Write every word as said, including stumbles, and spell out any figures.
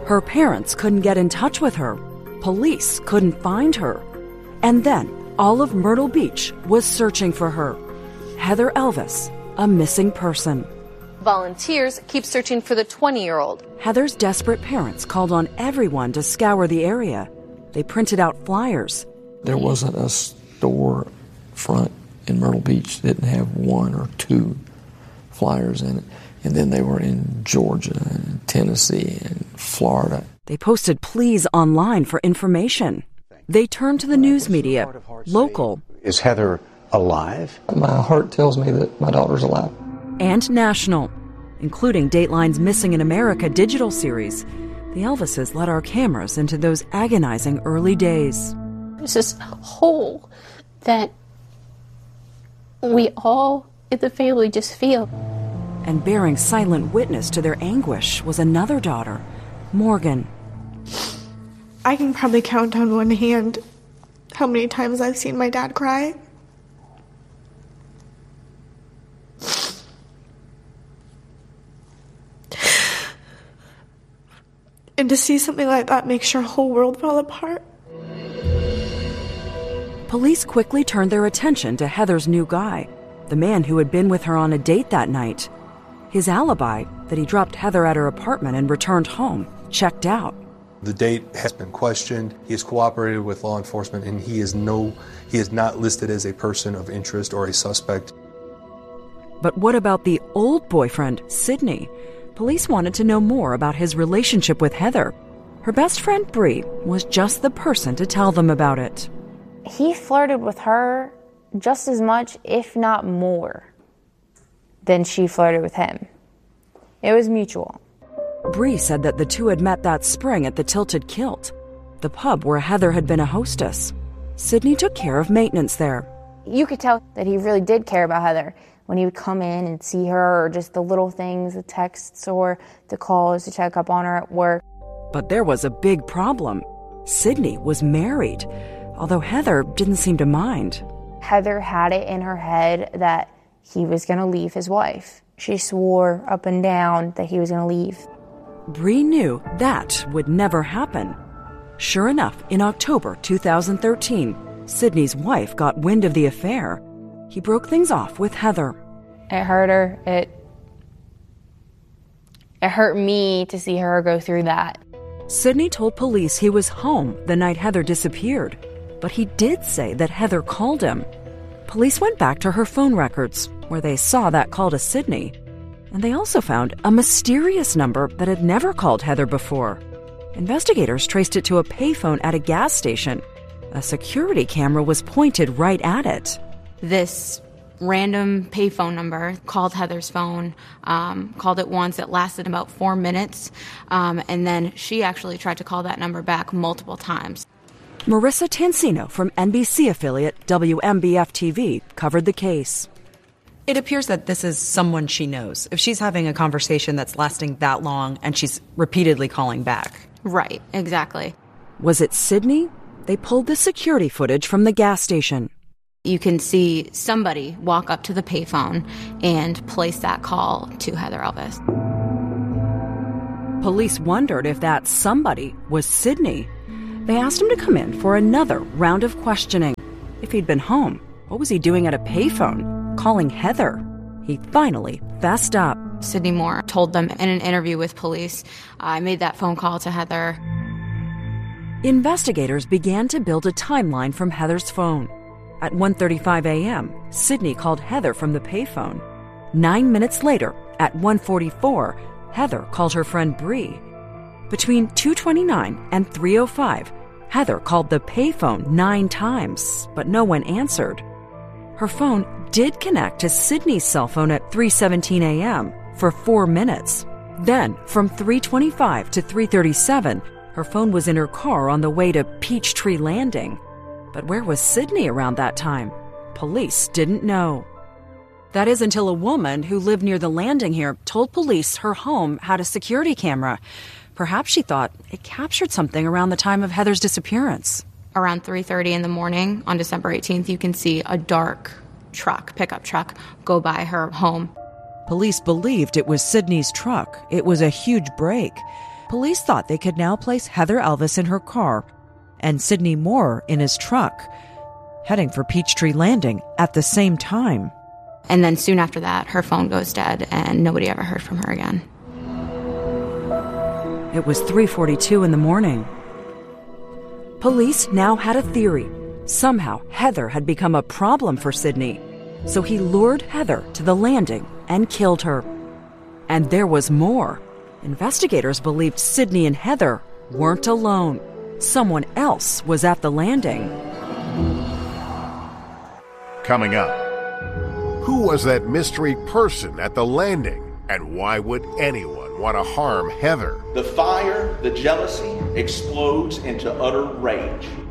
Her parents couldn't get in touch with her. Police couldn't find her. And then all of Myrtle Beach was searching for her. Heather Elvis, a missing person. Volunteers keep searching for the twenty-year-old. Heather's desperate parents called on everyone to scour the area. They printed out flyers. There wasn't a store front in Myrtle Beach that didn't have one or two flyers in it. And then they were in Georgia and Tennessee and Florida. They posted pleas online for information. They turned to the news media, local. Is Heather alive? My heart tells me that my daughter's alive. And national, including Dateline's Missing in America digital series. The Elvises let our cameras into those agonizing early days. There's this hole that we all in the family just feel. And bearing silent witness to their anguish was another daughter, Morgan. I can probably count on one hand how many times I've seen my dad cry. And to see something like that makes your whole world fall apart. Police quickly turned their attention to Heather's new guy, the man who had been with her on a date that night. His alibi, that he dropped Heather at her apartment and returned home, checked out. The date has been questioned. He has cooperated with law enforcement, and he is no, he is not listed as a person of interest or a suspect. But what about the old boyfriend, Sidney? Police wanted to know more about his relationship with Heather. Her best friend, Bree, was just the person to tell them about it. He flirted with her just as much, if not more, than she flirted with him. It was mutual. Bree said that the two had met that spring at the Tilted Kilt, the pub where Heather had been a hostess. Sidney took care of maintenance there. You could tell that he really did care about Heather when he would come in and see her, or just the little things, the texts or the calls to check up on her at work. But there was a big problem. Sidney was married, although Heather didn't seem to mind. Heather had it in her head that he was going to leave his wife. She swore up and down that he was going to leave. Bree knew that would never happen. Sure enough, in October two thousand thirteen, Sidney's wife got wind of the affair. He broke things off with Heather. It hurt her. It, it hurt me to see her go through that. Sidney told police he was home the night Heather disappeared, but he did say that Heather called him. Police went back to her phone records, where they saw that call to Sidney. And they also found a mysterious number that had never called Heather before. Investigators traced it to a payphone at a gas station. A security camera was pointed right at it. This random payphone number called Heather's phone, um, called it once. It lasted about four minutes, um, and then she actually tried to call that number back multiple times. Marissa Tansino from N B C affiliate W M B F T V covered the case. It appears that this is someone she knows. If she's having a conversation that's lasting that long and she's repeatedly calling back. Right, exactly. Was it Sidney? They pulled the security footage from the gas station. You can see somebody walk up to the payphone and place that call to Heather Elvis. Police wondered if that somebody was Sidney. They asked him to come in for another round of questioning. If he'd been home, what was he doing at a payphone? Calling Heather. He finally fessed up. Sidney Moore told them in an interview with police, I made that phone call to Heather. Investigators began to build a timeline from Heather's phone. At one thirty-five a.m., Sidney called Heather from the payphone. Nine minutes later, at one forty-four, Heather called her friend Bree. Between two twenty-nine and three oh five, Heather called the payphone nine times, but no one answered. Her phone did connect to Sidney's cell phone at three seventeen a.m. for four minutes. Then, from three twenty-five to three thirty-seven, her phone was in her car on the way to Peachtree Landing. But where was Sidney around that time? Police didn't know. That is until a woman who lived near the landing here told police her home had a security camera. Perhaps she thought it captured something around the time of Heather's disappearance. Around three thirty in the morning on December eighteenth, you can see a dark truck, pickup truck, go by her home. Police believed it was Sidney's truck. It was a huge break. Police thought they could now place Heather Elvis in her car and Sidney Moore in his truck, heading for Peachtree Landing at the same time. And then soon after that, her phone goes dead and nobody ever heard from her again. It was three forty-two in the morning. Police now had a theory. Somehow, Heather had become a problem for Sidney. So he lured Heather to the landing and killed her. And there was more. Investigators believed Sidney and Heather weren't alone. Someone else was at the landing. Coming up, who was that mystery person at the landing? And why would anyone want to harm Heather? The fire, the jealousy, explodes into utter rage.